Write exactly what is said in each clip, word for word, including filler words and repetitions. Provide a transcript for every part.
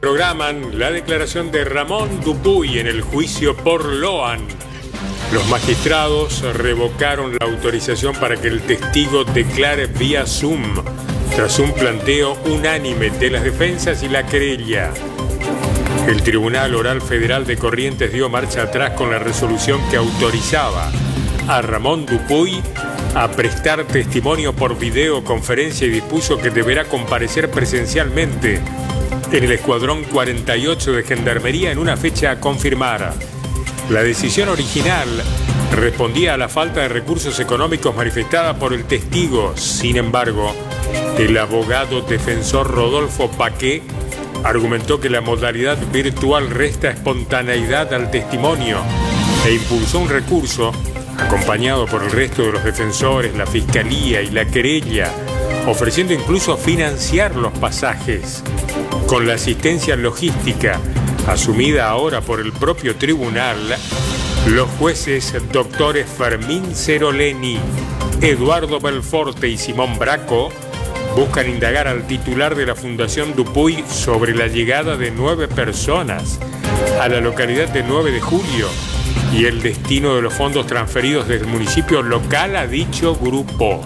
Programan la declaración de Ramón Dupuy en el juicio por Loan. Los magistrados revocaron la autorización para que el testigo declare vía Zoom, tras un planteo unánime de las defensas y la querella. El Tribunal Oral Federal de Corrientes dio marcha atrás con la resolución que autorizaba a Ramón Dupuy a prestar testimonio por videoconferencia y dispuso que deberá comparecer presencialmente en el Escuadrón cuarenta y ocho de Gendarmería en una fecha a confirmar. La decisión original respondía a la falta de recursos económicos manifestada por el testigo. Sin embargo, el abogado defensor Rodolfo Paqué argumentó que la modalidad virtual resta espontaneidad al testimonio e impulsó un recurso, acompañado por el resto de los defensores, la Fiscalía y la querella, ofreciendo incluso financiar los pasajes. Con la asistencia logística asumida ahora por el propio tribunal, los jueces doctores Fermín Ceroleni, Eduardo Belforte y Simón Braco buscan indagar al titular de la Fundación Dupuy sobre la llegada de nueve personas a la localidad de nueve de julio y el destino de los fondos transferidos desde el municipio local a dicho grupo.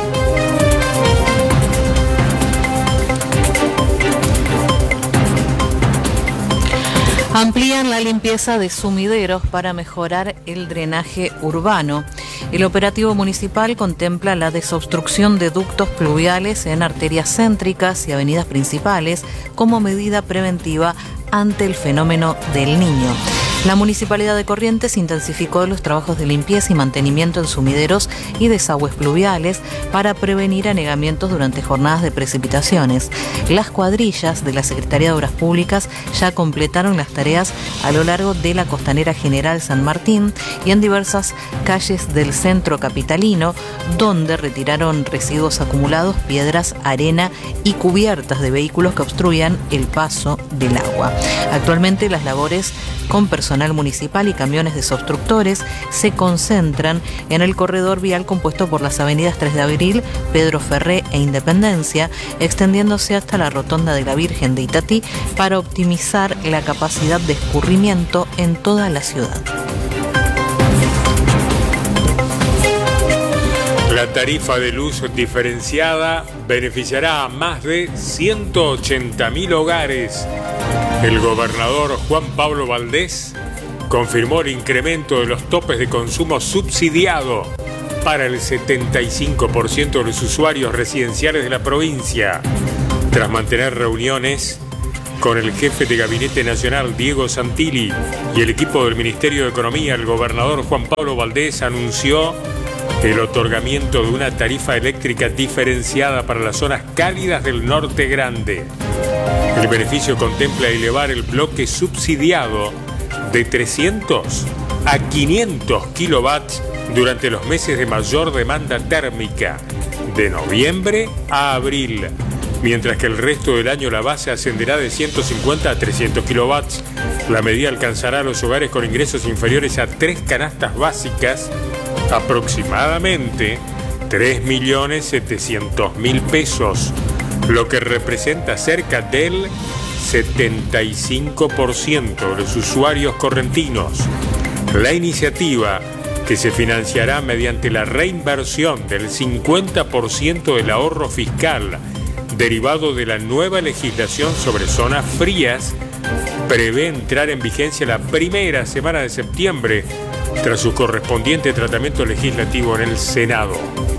Amplían la limpieza de sumideros para mejorar el drenaje urbano. El operativo municipal contempla la desobstrucción de ductos pluviales en arterias céntricas y avenidas principales como medida preventiva ante el fenómeno del Niño. La Municipalidad de Corrientes intensificó los trabajos de limpieza y mantenimiento en sumideros y desagües pluviales para prevenir anegamientos durante jornadas de precipitaciones. Las cuadrillas de la Secretaría de Obras Públicas ya completaron las tareas a lo largo de la Costanera General San Martín y en diversas calles del centro capitalino, donde retiraron residuos acumulados, piedras, arena y cubiertas de vehículos que obstruían el paso del agua. Actualmente las labores con personal municipal y camiones desobstructores se concentran en el corredor vial compuesto por las avenidas tres de abril, Pedro Ferré e Independencia, extendiéndose hasta la Rotonda de la Virgen de Itatí para optimizar la capacidad de escurrimiento en toda la ciudad. La tarifa de luz diferenciada beneficiará a más de ciento ochenta mil hogares. El gobernador Juan Pablo Valdés confirmó el incremento de los topes de consumo subsidiado para el setenta y cinco por ciento de los usuarios residenciales de la provincia. Tras mantener reuniones con el jefe de Gabinete Nacional, Diego Santilli, y el equipo del Ministerio de Economía, el gobernador Juan Pablo Valdés anunció el otorgamiento de una tarifa eléctrica diferenciada para las zonas cálidas del Norte Grande. El beneficio contempla elevar el bloque subsidiado de trescientos a quinientos kilovatios durante los meses de mayor demanda térmica, de noviembre a abril, mientras que el resto del año la base ascenderá de ciento cincuenta a trescientos kilovatios. La medida alcanzará a los hogares con ingresos inferiores a tres canastas básicas, aproximadamente tres millones setecientos mil pesos, lo que representa cerca del setenta y cinco por ciento de los usuarios correntinos. La iniciativa, que se financiará mediante la reinversión del cincuenta por ciento del ahorro fiscal derivado de la nueva legislación sobre zonas frías, prevé entrar en vigencia la primera semana de septiembre tras su correspondiente tratamiento legislativo en el Senado.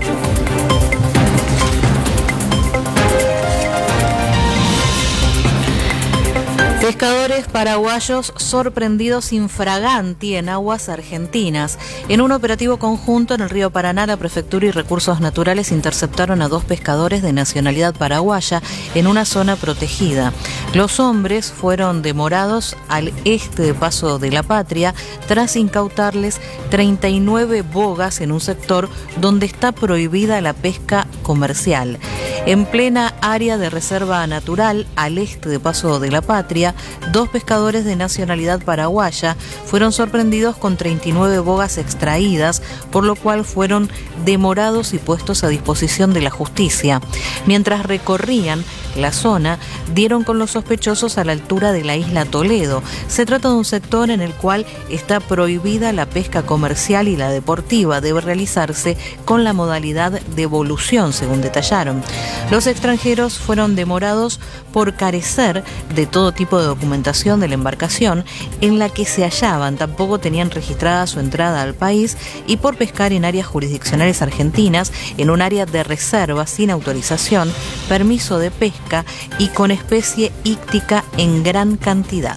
Pescadores paraguayos sorprendidos infraganti en aguas argentinas. En un operativo conjunto en el río Paraná, la Prefectura y Recursos Naturales interceptaron a dos pescadores de nacionalidad paraguaya en una zona protegida. Los hombres fueron demorados al este de Paso de la Patria tras incautarles treinta y nueve bogas en un sector donde está prohibida la pesca comercial. En plena área de reserva natural, al este de Paso de la Patria, dos pescadores de nacionalidad paraguaya fueron sorprendidos con treinta y nueve bogas extraídas, por lo cual fueron demorados y puestos a disposición de la justicia. Mientras recorrían la zona, dieron con los sospechosos a la altura de la isla Toledo. Se trata de un sector en el cual está prohibida la pesca comercial y la deportiva. Debe realizarse con la modalidad de evolución, según detallaron. Los extranjeros fueron demorados por carecer de todo tipo de documentación de la embarcación en la que se hallaban. Tampoco tenían registrada su entrada al país y por pescar en áreas jurisdiccionales argentinas, en un área de reserva sin autorización, permiso de pesca y con especie íctica en gran cantidad.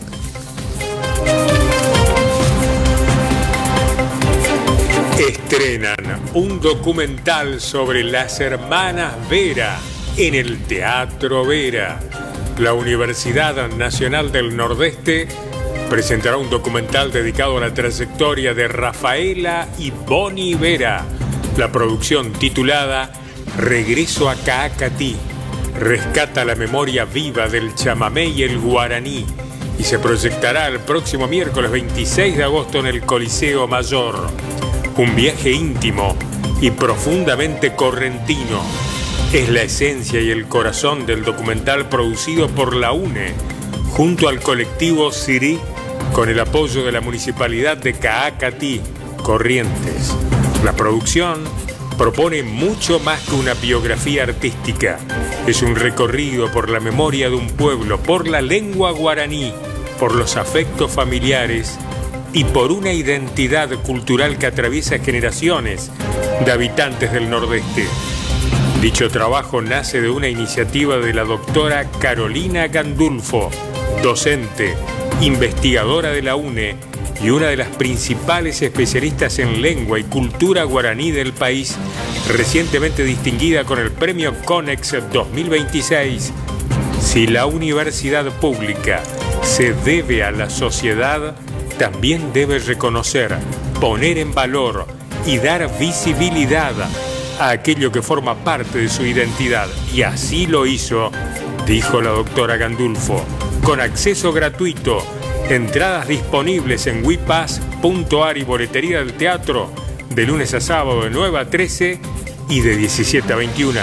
Estrenan un documental sobre las hermanas Vera en el Teatro Vera. La Universidad Nacional del Nordeste presentará un documental dedicado a la trayectoria de Rafaela y Bonnie Vera. La producción, titulada Regreso a Caacatí, rescata la memoria viva del chamamé y el guaraní y se proyectará el próximo miércoles veintiséis de agosto en el Coliseo Mayor. Un viaje íntimo y profundamente correntino es la esencia y el corazón del documental producido por la UNE junto al colectivo Sirí, con el apoyo de la Municipalidad de Caacatí, Corrientes. La producción propone mucho más que una biografía artística. Es un recorrido por la memoria de un pueblo, por la lengua guaraní, por los afectos familiares y por una identidad cultural que atraviesa generaciones de habitantes del Nordeste. Dicho trabajo nace de una iniciativa de la doctora Carolina Gandulfo, docente, investigadora de la UNE y una de las principales especialistas en lengua y cultura guaraní del país, recientemente distinguida con el Premio CONEX dos mil veintiséis. Si la universidad pública se debe a la sociedad, también debe reconocer, poner en valor y dar visibilidad a aquello que forma parte de su identidad. Y así lo hizo, dijo la doctora Gandulfo, con acceso gratuito, entradas disponibles en wipass punto ar y boletería del teatro, de lunes a sábado de nueve a trece y de diecisiete a veintiuna.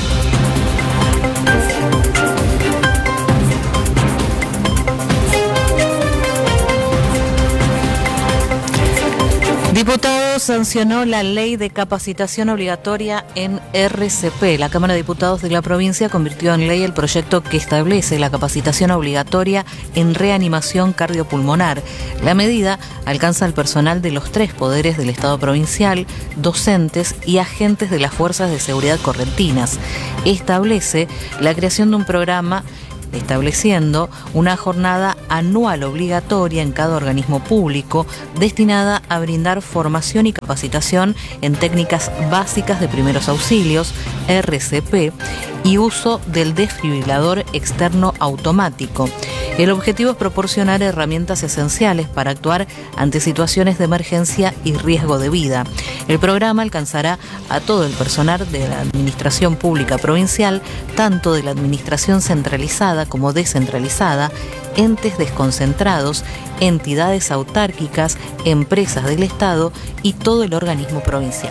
Diputado sancionó la ley de capacitación obligatoria en R C P. La Cámara de Diputados de la provincia convirtió en ley el proyecto que establece la capacitación obligatoria en reanimación cardiopulmonar. La medida alcanza al personal de los tres poderes del Estado provincial, docentes y agentes de las fuerzas de seguridad correntinas. Establece la creación de un programa estableciendo una jornada anual obligatoria en cada organismo público destinada a brindar formación y capacitación en técnicas básicas de primeros auxilios, R C P, y uso del desfibrilador externo automático. El objetivo es proporcionar herramientas esenciales para actuar ante situaciones de emergencia y riesgo de vida. El programa alcanzará a todo el personal de la Administración Pública Provincial, tanto de la Administración centralizada como descentralizada, entes desconcentrados, entidades autárquicas, empresas del Estado y todo el organismo provincial.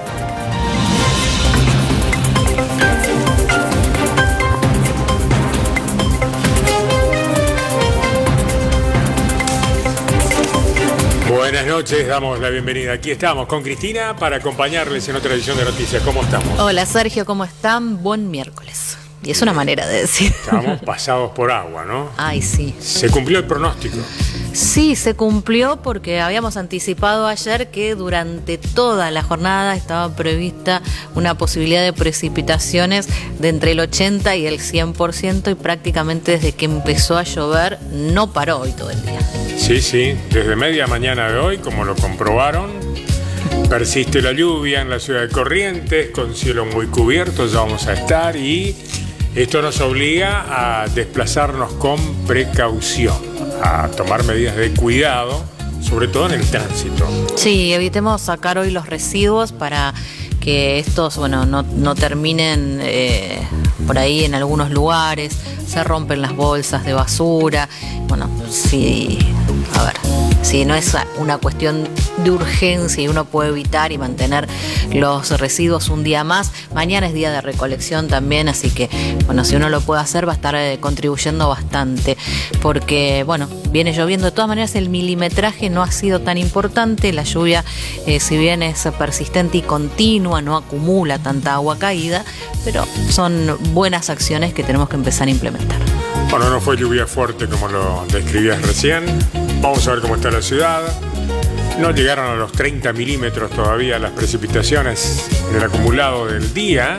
Buenas noches, damos la bienvenida. Aquí estamos con Cristina para acompañarles en otra edición de Noticias. ¿Cómo estamos? Hola Sergio, ¿cómo están? Buen miércoles. Y es una manera de decir. Estamos pasados por agua, ¿no? Ay, sí. ¿Se cumplió el pronóstico? Sí, se cumplió porque habíamos anticipado ayer que durante toda la jornada estaba prevista una posibilidad de precipitaciones de entre el ochenta y el cien por ciento y prácticamente desde que empezó a llover no paró hoy todo el día. Sí, sí, desde media mañana de hoy, como lo comprobaron, persiste la lluvia en la ciudad de Corrientes, con cielo muy cubierto, ya vamos a estar, y esto nos obliga a desplazarnos con precaución, a tomar medidas de cuidado, sobre todo en el tránsito. Sí, evitemos sacar hoy los residuos para que estos, bueno, no, no terminen eh, por ahí en algunos lugares, se rompen las bolsas de basura. Bueno, sí, a ver, si no es una cuestión de urgencia y uno puede evitar y mantener los residuos un día más, mañana es día de recolección también, así que bueno, si uno lo puede hacer va a estar eh, contribuyendo bastante, porque bueno, viene lloviendo. De todas maneras el milimetraje no ha sido tan importante, la lluvia eh, si bien es persistente y continua, no acumula tanta agua caída, pero son buenas acciones que tenemos que empezar a implementar. Bueno, no fue lluvia fuerte como lo describías recién. Vamos a ver cómo está la ciudad. No llegaron a los treinta milímetros todavía las precipitaciones en el acumulado del día.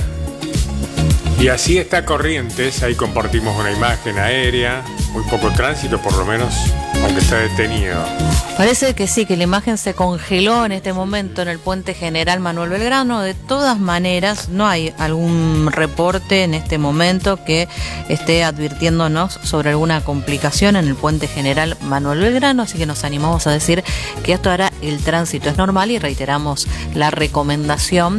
Y así está Corrientes, ahí compartimos una imagen aérea, muy poco tránsito por lo menos, aunque está detenido. Parece que sí, que la imagen se congeló en este momento en el puente General Manuel Belgrano. De todas maneras, no hay algún reporte en este momento que esté advirtiéndonos sobre alguna complicación en el puente General Manuel Belgrano, así que nos animamos a decir que esto ahora el tránsito es normal y reiteramos la recomendación,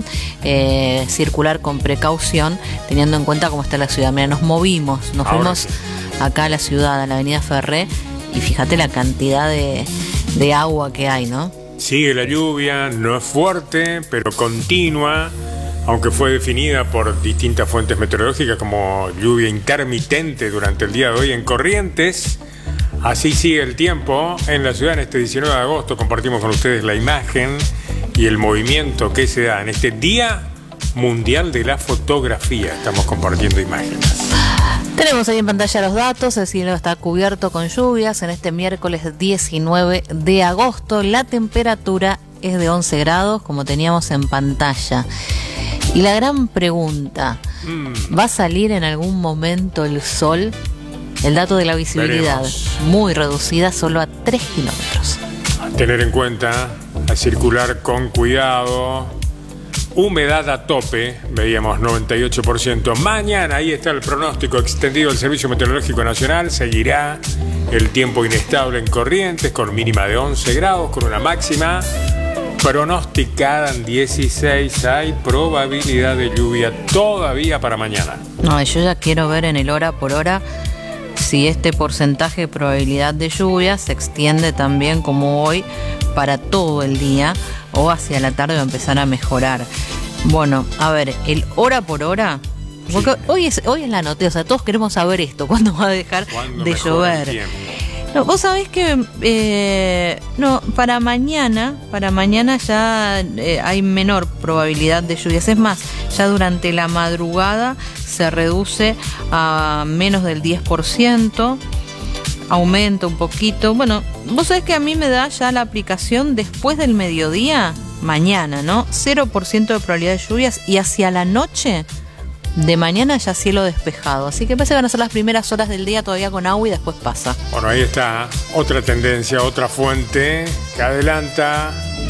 eh, circular con precaución, teniendo en cuenta cómo está la ciudad. Mira, nos movimos, nos Ahora fuimos sí. acá a la ciudad, a la avenida Ferré, y fíjate la cantidad de, de agua que hay, ¿no? Sigue la lluvia, no es fuerte, pero continua, aunque fue definida por distintas fuentes meteorológicas como lluvia intermitente durante el día de hoy en Corrientes. Así sigue el tiempo en la ciudad en este diecinueve de agosto. Compartimos con ustedes la imagen y el movimiento que se da en este Día Mundial de la Fotografía. Estamos compartiendo imágenes. Tenemos ahí en pantalla los datos. El cielo está cubierto con lluvias en este miércoles diecinueve de agosto. La temperatura es de once grados, como teníamos en pantalla. Y la gran pregunta, mm. ¿va a salir en algún momento el sol? El dato de la visibilidad, Veremos. Muy reducida, solo a tres kilómetros. A tener en cuenta, a circular con cuidado. Humedad a tope, veíamos noventa y ocho por ciento. Mañana, ahí está el pronóstico extendido del Servicio Meteorológico Nacional. Seguirá el tiempo inestable en Corrientes, con mínima de once grados, con una máxima pronosticada en dieciséis. Hay probabilidad de lluvia todavía para mañana. No, yo ya quiero ver en el hora por hora si este porcentaje de probabilidad de lluvia se extiende también como hoy para todo el día, o hacia la tarde va a empezar a mejorar. Bueno, a ver, el hora por hora, porque sí. hoy es hoy es la noticia, o sea, todos queremos saber esto, cuándo va a dejar de llover. No, vos sabés que eh, no, para mañana, para mañana ya eh, hay menor probabilidad de lluvias. Es más, ya durante la madrugada se reduce a menos del diez por ciento. Aumenta un poquito. Bueno, vos sabés que a mí me da ya la aplicación después del mediodía, mañana, ¿no? cero por ciento de probabilidad de lluvias, y hacia la noche de mañana ya cielo despejado. Así que parece que van a ser las primeras horas del día todavía con agua y después pasa. Bueno, ahí está otra tendencia, otra fuente que adelanta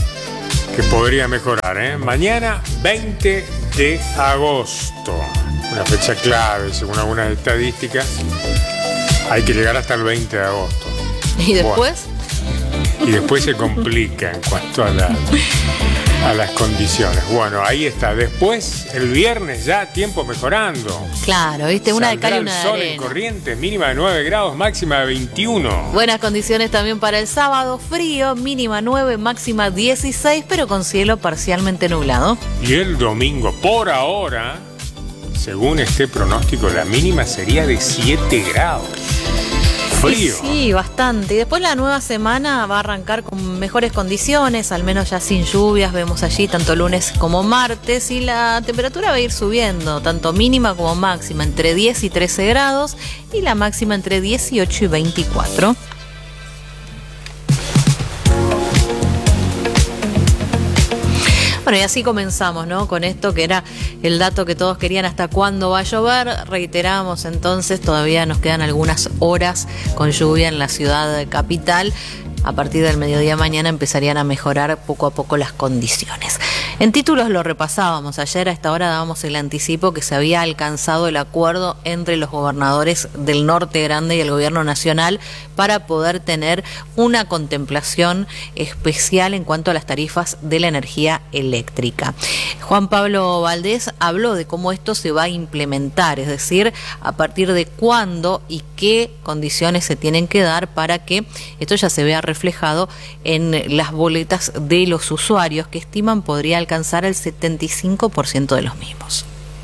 que podría mejorar, ¿eh? Mañana, veinte de agosto. Una fecha clave, según algunas estadísticas. Hay que llegar hasta el veinte de agosto. ¿Y después? Bueno, y después se complica en cuanto a, la, a las condiciones. Bueno, ahí está. Después, el viernes ya, tiempo mejorando. Claro, viste, una de cal y una de arena. El sol en Corrientes, mínima de nueve grados, máxima de veintiuno. Buenas condiciones también para el sábado, frío, mínima nueve, máxima dieciséis, pero con cielo parcialmente nublado. Y el domingo, por ahora, según este pronóstico, la mínima sería de siete grados. Frío. Sí, bastante. Y después la nueva semana va a arrancar con mejores condiciones, al menos ya sin lluvias, vemos allí tanto lunes como martes, y la temperatura va a ir subiendo, tanto mínima como máxima, entre diez y trece grados, y la máxima entre dieciocho y veinticuatro. Bueno, y así comenzamos, ¿no? Con esto que era el dato que todos querían, hasta cuándo va a llover. Reiteramos entonces, todavía nos quedan algunas horas con lluvia en la ciudad capital. A partir del mediodía mañana empezarían a mejorar poco a poco las condiciones. En títulos lo repasábamos, ayer a esta hora dábamos el anticipo que se había alcanzado el acuerdo entre los gobernadores del Norte Grande y el gobierno nacional para poder tener una contemplación especial en cuanto a las tarifas de la energía eléctrica. Juan Pablo Valdés habló de cómo esto se va a implementar, es decir, a partir de cuándo y qué condiciones se tienen que dar para que esto ya se vea reflejado en las boletas de los usuarios, que estiman podría alcanzar el setenta y cinco por ciento de los mismos.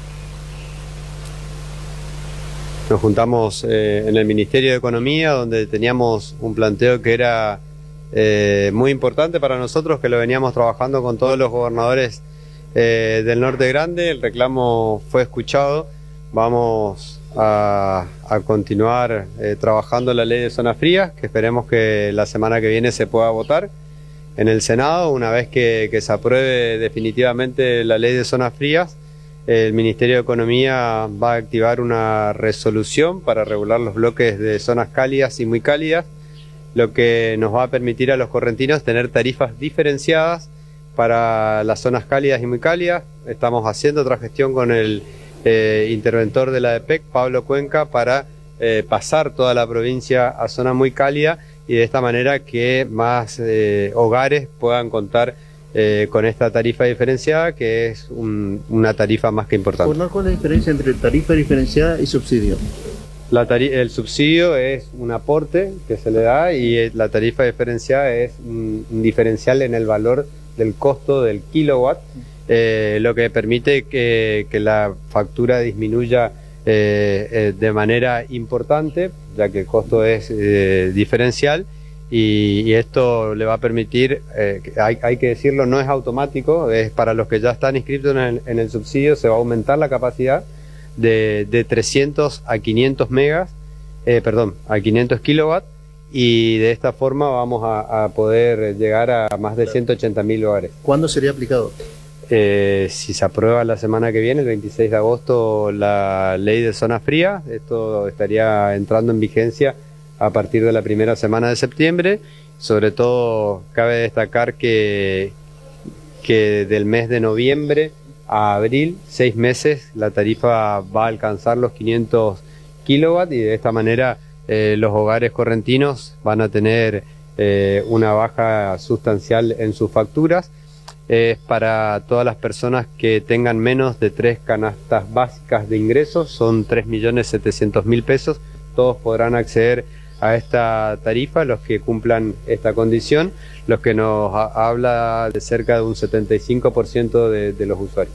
Nos juntamos eh, en el Ministerio de Economía, donde teníamos un planteo que era eh, muy importante para nosotros, que lo veníamos trabajando con todos los gobernadores eh, del Norte Grande. El reclamo fue escuchado. Vamos a, a continuar eh, trabajando la ley de zonas frías, que esperemos que la semana que viene se pueda votar en el Senado. Una vez que, que se apruebe definitivamente la ley de zonas frías, el Ministerio de Economía va a activar una resolución para regular los bloques de zonas cálidas y muy cálidas, lo que nos va a permitir a los correntinos tener tarifas diferenciadas para las zonas cálidas y muy cálidas. Estamos haciendo otra gestión con el eh, interventor de la E P E C, Pablo Cuenca, para eh, pasar toda la provincia a zona muy cálida, y de esta manera que más eh, hogares puedan contar eh, con esta tarifa diferenciada, que es un, una tarifa más que importante. ¿Cuál es la diferencia entre tarifa diferenciada y subsidio? La tari- el subsidio es un aporte que se le da, y la tarifa diferenciada es un, un diferencial en el valor del costo del kilowatt, eh, lo que permite que, que la factura disminuya Eh, eh, de manera importante, ya que el costo es eh, diferencial, y, y esto le va a permitir, eh, que hay, hay que decirlo, no es automático, es para los que ya están inscritos en el, en el subsidio. Se va a aumentar la capacidad de, de trescientos a quinientos megas, eh, perdón, a quinientos kilowatts, y de esta forma vamos a, a poder llegar a más de ciento ochenta mil hogares. ¿Cuándo sería aplicado? Eh, si se aprueba la semana que viene, el veintiséis de agosto, la ley de zona fría, esto estaría entrando en vigencia a partir de la primera semana de septiembre. Sobre todo cabe destacar que, que del mes de noviembre a abril, seis meses, la tarifa va a alcanzar los quinientos kilowatts, y de esta manera eh, los hogares correntinos van a tener eh, una baja sustancial en sus facturas. Es para todas las personas que tengan menos de tres canastas básicas de ingresos, son tres millones setecientos mil pesos. Todos podrán acceder a esta tarifa, los que cumplan esta condición, los que nos ha habla de cerca de un setenta y cinco por ciento de, de los usuarios.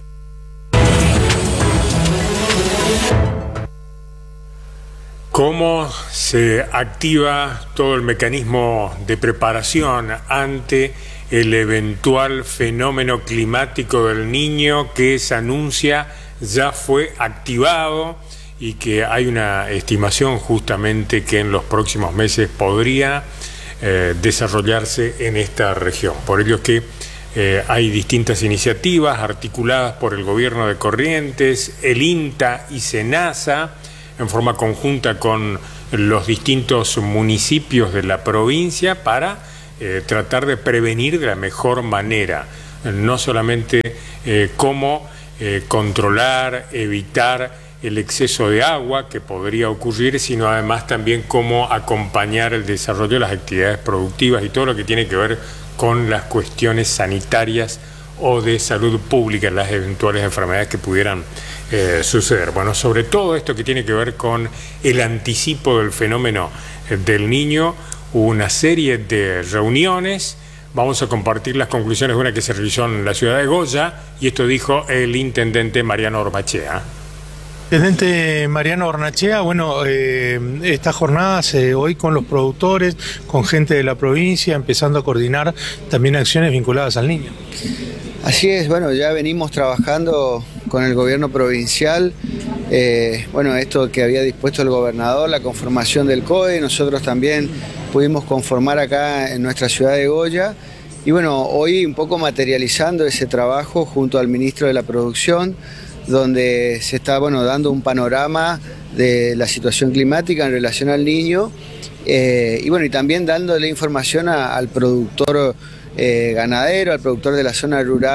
¿Cómo se activa todo el mecanismo de preparación ante el eventual fenómeno climático del Niño que se anuncia ya fue activado, y que hay una estimación justamente que en los próximos meses podría eh, desarrollarse en esta región? Por ello que eh, hay distintas iniciativas articuladas por el gobierno de Corrientes, el INTA y SENASA, en forma conjunta con los distintos municipios de la provincia, para Eh, tratar de prevenir de la mejor manera, no solamente eh, cómo eh, controlar, evitar el exceso de agua que podría ocurrir, sino además también cómo acompañar el desarrollo de las actividades productivas y todo lo que tiene que ver con las cuestiones sanitarias o de salud pública, las eventuales enfermedades que pudieran eh, suceder. Bueno, sobre todo esto que tiene que ver con el anticipo del fenómeno eh, del Niño, una serie de reuniones. Vamos a compartir las conclusiones de una que se realizó en la ciudad de Goya, y esto dijo el intendente Mariano Ormachea. Intendente Mariano Ormachea, bueno, eh, estas jornadas eh, hoy con los productores, con gente de la provincia, empezando a coordinar también acciones vinculadas al niño. Así es, bueno, ya venimos trabajando con el gobierno provincial, eh, bueno, esto que había dispuesto el gobernador, la conformación del C O E, nosotros también pudimos conformar acá en nuestra ciudad de Goya, y bueno, hoy un poco materializando ese trabajo junto al ministro de la Producción, donde se está, bueno, dando un panorama de la situación climática en relación al Niño, eh, y bueno, y también dándole información a, al productor eh, ganadero, al productor de la zona rural,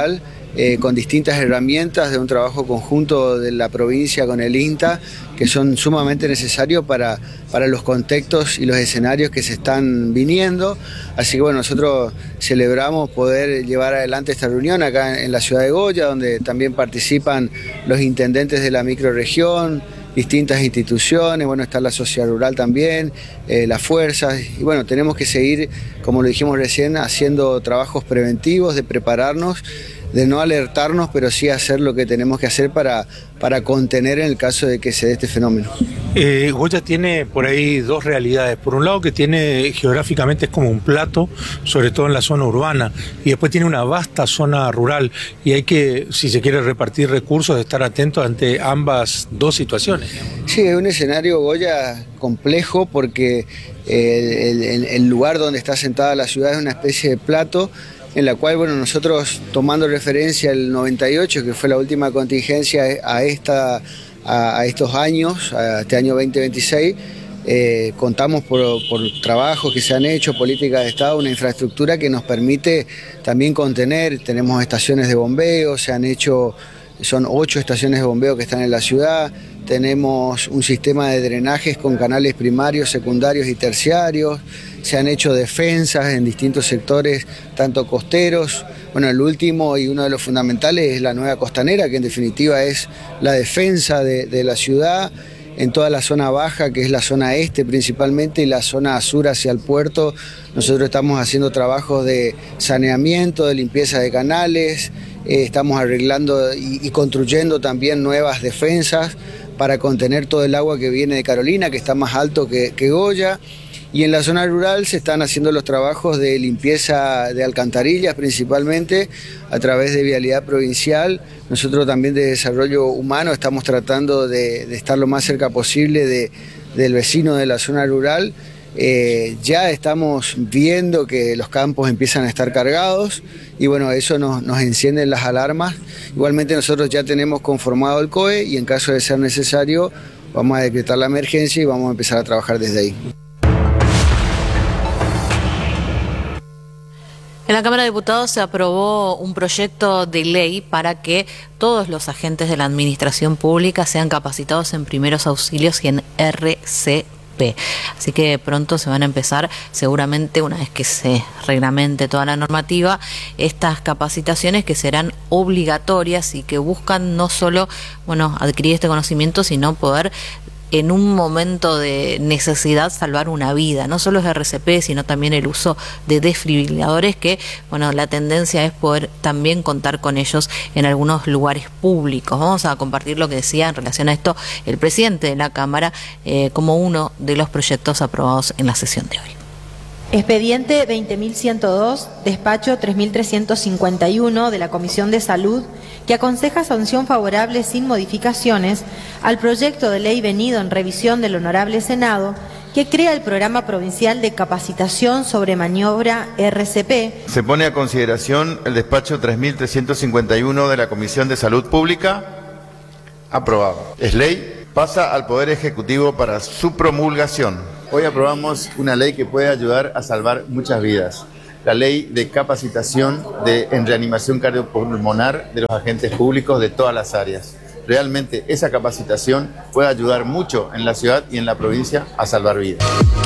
eh, con distintas herramientas de un trabajo conjunto de la provincia con el INTA, que son sumamente necesarios para, para los contextos y los escenarios que se están viniendo. Así que bueno, nosotros celebramos poder llevar adelante esta reunión acá en, en la ciudad de Goya, donde también participan los intendentes de la microrregión, distintas instituciones, bueno, está la sociedad rural también, eh, las fuerzas, y bueno, tenemos que seguir, como lo dijimos recién, haciendo trabajos preventivos, de prepararnos, de no alertarnos, pero sí hacer lo que tenemos que hacer para, para contener en el caso de que se dé este fenómeno. Eh, Goya tiene por ahí dos realidades. Por un lado, que tiene geográficamente es como un plato, sobre todo en la zona urbana, y después tiene una vasta zona rural, y hay que, si se quiere repartir recursos, estar atentos ante ambas dos situaciones. Sí, es un escenario, Goya, complejo, porque eh, el, el, el lugar donde está sentada la ciudad es una especie de plato, en la cual, bueno, nosotros tomando referencia el noventa y ocho, que fue la última contingencia a, esta, a, a estos años, a este año veinte veintiséis, eh, contamos por, por trabajos que se han hecho, políticas de Estado, una infraestructura que nos permite también contener. Tenemos estaciones de bombeo, se han hecho, son ocho estaciones de bombeo que están en la ciudad, tenemos un sistema de drenajes con canales primarios, secundarios y terciarios, se han hecho defensas en distintos sectores, tanto costeros. Bueno, el último y uno de los fundamentales es la nueva costanera, que en definitiva es la defensa de, de la ciudad en toda la zona baja, que es la zona este principalmente, y la zona sur hacia el puerto. Nosotros estamos haciendo trabajos de saneamiento, de limpieza de canales, eh, estamos arreglando y, y construyendo también nuevas defensas para contener todo el agua que viene de Carolina, que está más alto que, que Goya. Y en la zona rural se están haciendo los trabajos de limpieza de alcantarillas principalmente a través de Vialidad Provincial. Nosotros también de Desarrollo Humano estamos tratando de, de estar lo más cerca posible de, del vecino de la zona rural. Eh, ya estamos viendo que los campos empiezan a estar cargados y bueno, eso nos, nos enciende las alarmas. Igualmente nosotros ya tenemos conformado el C O E y en caso de ser necesario vamos a decretar la emergencia y vamos a empezar a trabajar desde ahí. En la Cámara de Diputados se aprobó un proyecto de ley para que todos los agentes de la administración pública sean capacitados en primeros auxilios y en R C P. Así que pronto se van a empezar, seguramente una vez que se reglamente toda la normativa, estas capacitaciones que serán obligatorias y que buscan no solo, bueno, adquirir este conocimiento, sino poder en un momento de necesidad salvar una vida. No solo es R C P, sino también el uso de desfibriladores, que bueno, la tendencia es poder también contar con ellos en algunos lugares públicos. Vamos a compartir lo que decía en relación a esto el presidente de la Cámara eh, como uno de los proyectos aprobados en la sesión de hoy. Expediente veinte mil ciento dos, despacho tres mil trescientos cincuenta y uno de la Comisión de Salud, que aconseja sanción favorable sin modificaciones al proyecto de ley venido en revisión del Honorable Senado, que crea el Programa Provincial de Capacitación sobre Maniobra R C P. Se pone a consideración el despacho tres mil trescientos cincuenta y uno de la Comisión de Salud Pública. Aprobado. Es ley. Pasa al Poder Ejecutivo para su promulgación. Hoy aprobamos una ley que puede ayudar a salvar muchas vidas. La ley de capacitación de, en reanimación cardiopulmonar de los agentes públicos de todas las áreas. Realmente esa capacitación puede ayudar mucho en la ciudad y en la provincia a salvar vidas.